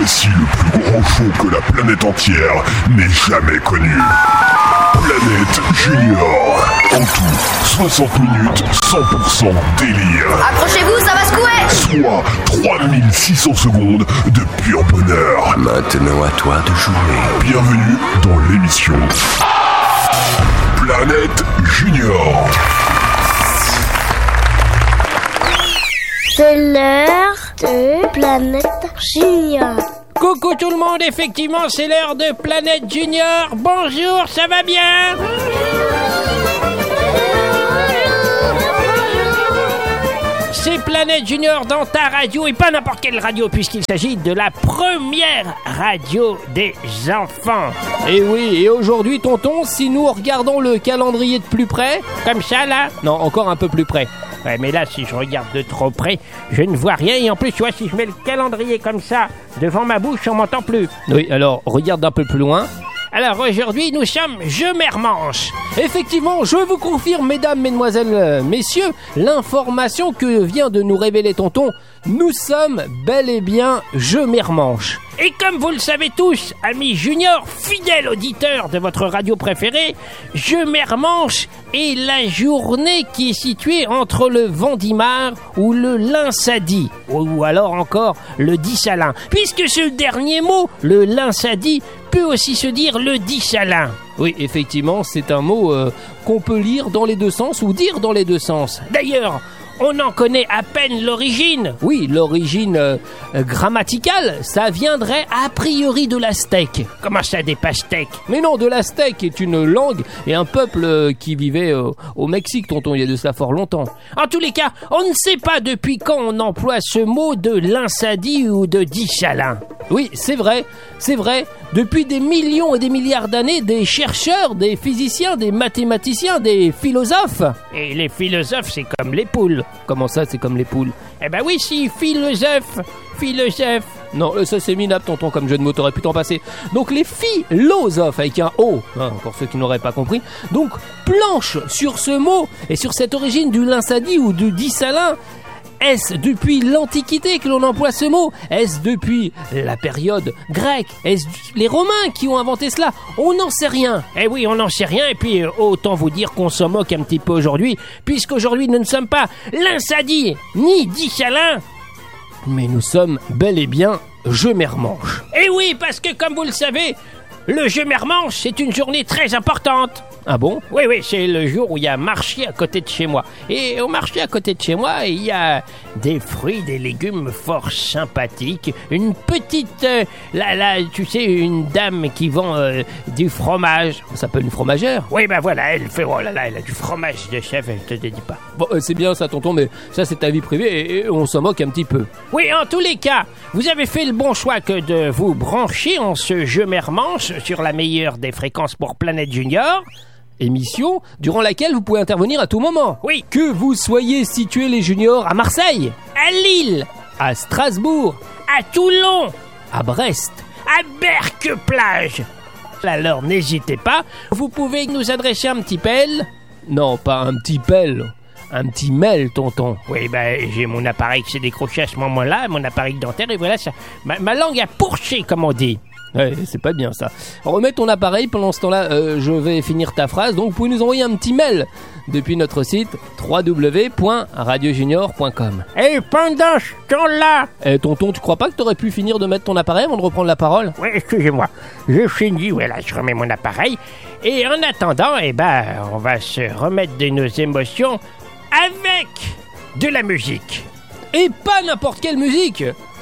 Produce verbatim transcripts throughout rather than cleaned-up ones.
Voici le plus grand show que la planète entière n'ait jamais connu. Planète Junior. En tout, soixante minutes, cent pour cent délire. Accrochez-vous, ça va secouer. Soit trois mille six cents secondes de pur bonheur. Maintenant à toi de jouer. Bienvenue dans l'émission Planète Junior. C'est l'heure de Planète Junior. Coucou tout le monde, effectivement c'est l'heure de Planète Junior. Bonjour, ça va bien? C'est Planète Junior dans ta radio, et pas n'importe quelle radio, puisqu'il s'agit de la première radio des enfants. Et oui, et aujourd'hui tonton, si nous regardons le calendrier de plus près... Comme ça là? Non, encore un peu plus près. Ouais, mais là, si je regarde de trop près, je ne vois rien. Et en plus, tu vois, si je mets le calendrier comme ça devant ma bouche, on m'entend plus. Oui, alors, regarde d'un peu plus loin. Alors, aujourd'hui, nous sommes Je Mermanche. Effectivement, je vous confirme, mesdames, mesdemoiselles, euh, messieurs, l'information que vient de nous révéler tonton. Nous sommes bel et bien Je Mermanche. Et comme vous le savez tous, amis juniors, fidèles auditeurs de votre radio préférée, Je Mermanche est la journée qui est située entre le Vendimar ou le Linsadi, ou alors encore le Dissalin, puisque ce dernier mot, le Linsadi, peut aussi se dire le Dissalin. Oui, effectivement, c'est un mot euh, qu'on peut lire dans les deux sens ou dire dans les deux sens. D'ailleurs, on en connaît à peine l'origine. Oui, l'origine euh, grammaticale, ça viendrait a priori de l'Aztèque. Comment ça, des pastèques? Mais non, de l'Aztèque est une langue et un peuple euh, qui vivait euh, au Mexique, tonton, il y a de ça fort longtemps. En tous les cas, on ne sait pas depuis quand on emploie ce mot de Linsadi ou de Dissalin. Oui, c'est vrai, c'est vrai. Depuis des millions et des milliards d'années, des chercheurs, des physiciens, des mathématiciens, des philosophes. Et les philosophes, c'est comme les poules. Comment ça, c'est comme les poules? Eh ben oui, si, philosophe, philosophe. Non, ça c'est minable, tonton, comme jeu de mots, t'aurais pu t'en passer. Donc les philosophes, avec un O, hein, pour ceux qui n'auraient pas compris, donc planchent sur ce mot et sur cette origine du Linsadi ou du Dissalin. Est-ce depuis l'Antiquité que l'on emploie ce mot? Est-ce depuis la période grecque? Est-ce les Romains qui ont inventé cela? On n'en sait rien. Eh oui, on n'en sait rien, et puis euh, autant vous dire qu'on s'en moque un petit peu aujourd'hui, puisqu'aujourd'hui nous ne sommes pas Linsadi ni Dissalin, mais nous sommes bel et bien Je Mermanche. Eh oui, parce que comme vous le savez, le Je Mermanche, c'est une journée très importante. Ah bon? Oui, oui, c'est le jour où il y a un marché à côté de chez moi. Et au marché à côté de chez moi, il y a des fruits, des légumes fort sympathiques. Une petite, euh, là, là, tu sais, une dame qui vend euh, du fromage. Ça s'appelle une fromagère? Oui, ben voilà, elle fait, oh là là, elle a du fromage de chef, elle te le dit pas. Bon, euh, c'est bien ça, tonton, mais ça c'est ta vie privée et, et on s'en moque un petit peu. Oui, en tous les cas, vous avez fait le bon choix que de vous brancher en ce Je Mermanche sur la meilleure des fréquences pour Planète Junior. Émission durant laquelle vous pouvez intervenir à tout moment. Oui. Que vous soyez situés les juniors à Marseille, à Lille, à Strasbourg, à Toulon, à Brest, à Berck-Plage. Alors n'hésitez pas, vous pouvez nous adresser un petit mail. Non, pas un petit mail, un petit mail, tonton. Oui, ben j'ai mon appareil qui s'est décroché à ce moment-là, mon appareil dentaire, et voilà ça. Ma, ma langue a pourché, comme on dit. Ouais, c'est pas bien ça. Remets ton appareil, pendant ce temps-là, euh, je vais finir ta phrase. Donc vous pouvez nous envoyer un petit mail depuis notre site w w w point radio junior point com. Et pendant ce temps-là... Eh tonton, tu crois pas que t'aurais pu finir de mettre ton appareil avant de reprendre la parole? Oui, excusez-moi. Je finis, voilà, je remets mon appareil. Et en attendant, eh ben, on va se remettre de nos émotions avec de la musique. Et pas n'importe quelle musique!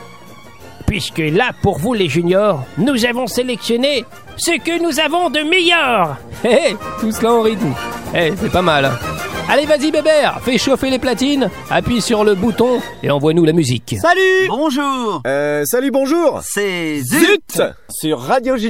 Puisque là, pour vous les juniors, nous avons sélectionné ce que nous avons de meilleur. Hé, hey, tout cela en rythme. Eh, hey, c'est pas mal. Hein. Allez, vas-y bébert, fais chauffer les platines, appuie sur le bouton et envoie-nous la musique. Salut! Bonjour. Euh, salut, bonjour. C'est Zut, Zut sur Radio Junior.